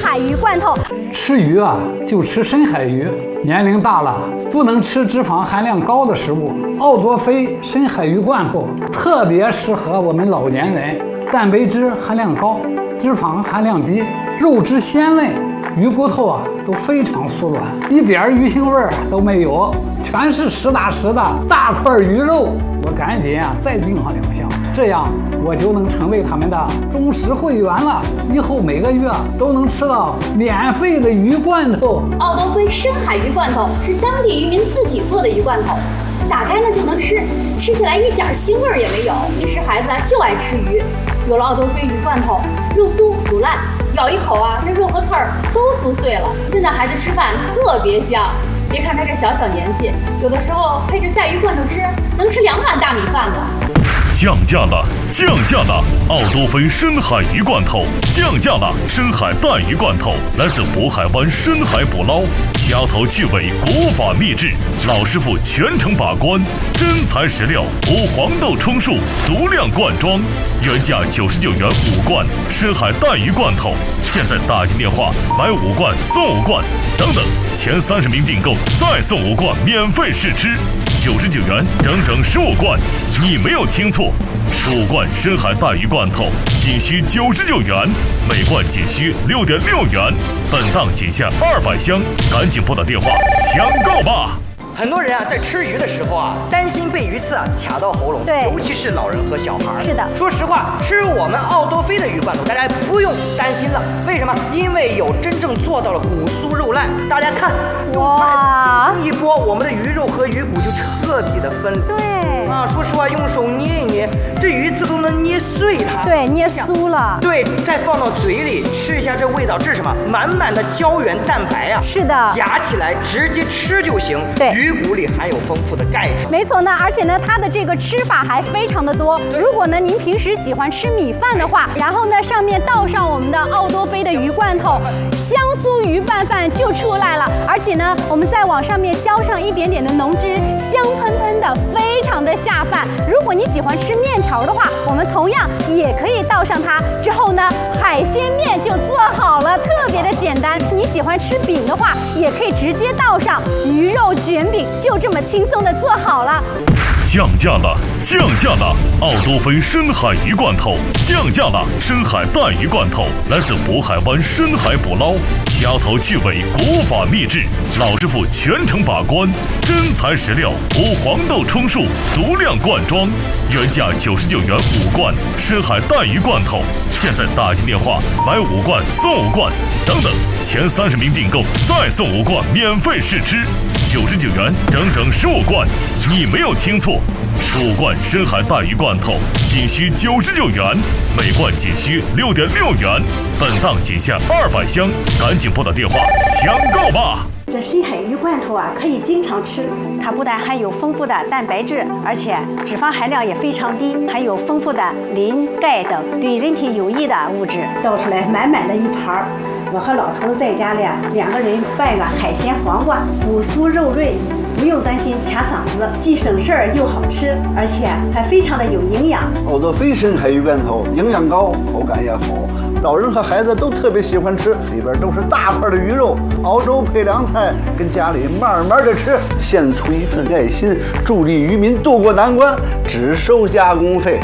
海鱼罐头。 吃鱼啊，就吃深海鱼。年龄大了，不能吃脂肪含量高的食物。奥多菲深海鱼罐头特别适合我们老年人，蛋白质含量高，脂肪含量低，肉质鲜嫩，鱼骨头啊都非常酥软，一点鱼腥味儿都没有，全是实打实的大块鱼肉。我赶紧啊再订上2箱，这样我就能成为他们的忠实会员了。以后每个月都能吃到免费的鱼罐头。 奥多菲深海鱼罐头是当地渔民自己做的鱼罐头，打开呢就能吃，吃起来一点腥味儿也没有。平时孩子就爱吃鱼，有了奥多菲鱼罐头，肉酥不烂，咬一口啊，这肉和刺儿都酥碎了。现在孩子吃饭特别香。别看他这小年纪，有的时候配着带鱼罐头吃，能吃2碗大米饭呢。 降价了，降价了！奥多菲深海鱼罐头降价了，深海带鱼罐头来自渤海湾深海捕捞，掐头去尾，古法秘制，老师傅全程把关，真材实料，无黄豆充数，足量灌装，原价99元5罐深海带鱼罐头，现在打进电话买5罐送5罐，等等，前30名订购再送5罐免费试吃，99元整整15罐，你没有听错，15罐深海带鱼罐头仅需99元，每罐仅需6.6元，本档仅限200箱，赶紧拨打电话抢购吧！ 很多人啊，在吃鱼的时候啊，担心被鱼刺啊卡到喉咙， 对， 尤其是老人和小孩。 是的， 说实话，吃我们奥多菲的鱼罐头，大家不用担心了。为什么？因为有真正做到了骨酥肉烂。大家看，用筷子轻轻一拨，我们的鱼肉和鱼骨就彻底的分离。 对啊，说实话，用手捏一捏，这鱼刺都能捏碎它。 对，捏酥了。 对，再放到嘴里吃一下，这味道，这是什么？满满的胶原蛋白啊！ 是的， 夹起来直接吃就行。 对。 鱼骨里含有丰富的钙质， 没错呢，而且呢，它的这个吃法还非常的多。如果呢您平时喜欢吃米饭的话，然后呢上面倒上我们的奥多菲的鱼罐头，香酥鱼拌饭就出来了。而且呢，我们再往上面浇上一点点的浓汁，香喷喷的，非常的下饭。如果你喜欢吃面条的话，我们同样也可以倒上它。之后呢，海鲜面就做好了，特别的简单。你喜欢吃饼的话，也可以直接倒上鱼肉卷饼。就这么轻松的做好了。 降价了，降价了！奥多菲深海鱼罐头降价了，深海带鱼罐头来自渤海湾深海捕捞，掐头去尾，古法秘制，老师傅全程把关，真材实料，无黄豆充数，足量灌装，原价99元5罐深海带鱼罐头，现在打进电话买5罐送5罐，等等，前30名订购再送5罐免费试吃，99元整整15罐，你没有听错，15罐深海带鱼罐头仅需99元，每罐仅需6.6元，本档仅限200箱，赶紧拨打电话抢购吧！ 这深海鱼罐头啊，可以经常吃。它不但含有丰富的蛋白质，而且脂肪含量也非常低，含有丰富的磷、钙等对人体有益的物质。倒出来满满的一盘儿，我和老头在家里2个人拌个海鲜黄瓜，骨酥肉润。不用担心卡嗓子，既省事儿又好吃，而且还非常的有营养。 奥多菲深海鱼罐头营养高，口感也好，老人和孩子都特别喜欢吃，里边都是大块的鱼肉，熬粥配凉菜，跟家里慢慢的吃，献出一份爱心，助力渔民渡过难关，只收加工费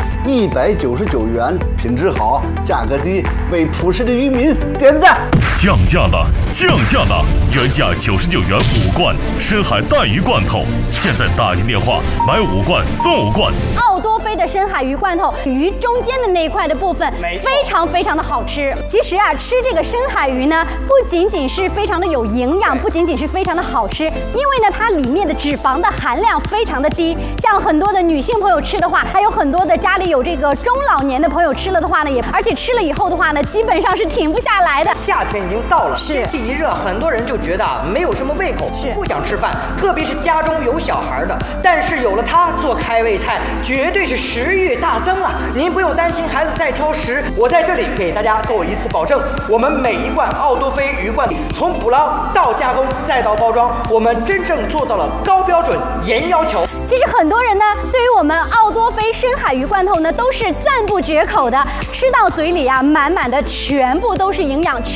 199元，品质好，价格低，为朴实的渔民点赞。 降价了，降价了！原价99元5罐深海带鱼罐头，现在打进电话买5罐送5罐。 奥多菲的深海鱼罐头，鱼中间的那一块的部分非常非常的好吃。其实啊，吃这个深海鱼呢，不仅仅是非常的有营养，不仅仅是非常的好吃，因为呢，它里面的脂肪的含量非常的低。像很多的女性朋友吃的话，还有很多的家里有这个中老年的朋友吃了的话呢，而且吃了以后的话呢，基本上是停不下来的。 夏天已经到了， 是天气一热，很多人就觉得没有什么胃口，不想吃饭，特别是家中有小孩的。但是有了它做开胃菜，绝对是食欲大增啊！您不用担心孩子再挑食，我在这里给大家做一次保证，我们每一罐奥多菲鱼罐从捕捞到加工再到包装，我们真正做到了高标准、严要求。 其实很多人呢，对于我们奥多菲深海鱼罐头呢，都是赞不绝口的，吃到嘴里啊，满满的全部都是营养。